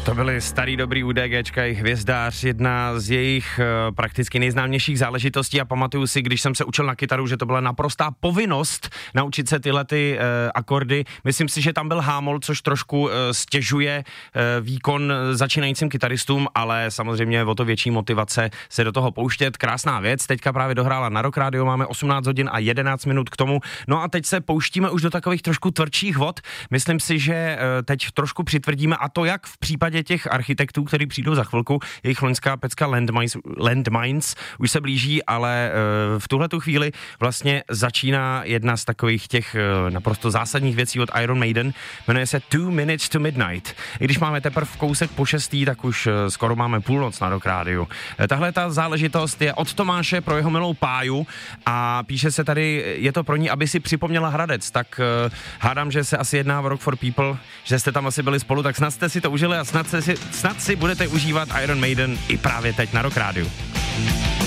To byly starý dobrý UDGčka, jejich Hvězdář, jedna z jejich prakticky nejznámějších záležitostí a pamatuju si, když jsem se učil na kytaru, že to byla naprostá povinnost naučit se tyhle ty akordy. Myslím si, že tam byl hámol, což trošku stěžuje výkon začínajícím kytaristům, ale samozřejmě o to větší motivace se do toho pouštět. Krásná věc, teďka právě dohrála na Rock Radio, máme 18 hodin a 11 minut k tomu. No a teď se pouštíme už do takových trošku tvrdších vod. Myslím si, že teď trošku přitvrdíme, a to jak v případě těch architektů, kteří přijdou za chvilku. Jejich loňská pecka Landmines už se blíží, ale v tuhletu chvíli vlastně začíná jedna z takových těch naprosto zásadních věcí od Iron Maiden. Jmenuje se 2 Minutes to Midnight. I když máme teprve kousek po 6, tak už skoro máme půlnoc na Rock Radio. Tahle ta záležitost je od Tomáše pro jeho milou Páju a píše se tady, je to pro ní, aby si připomněla Hradec, tak hádám, že se asi jedná o Rock for People, že jste tam asi byli spolu, tak snad jste si to užili a snad si budete užívat Iron Maiden i právě teď na Rock Radio.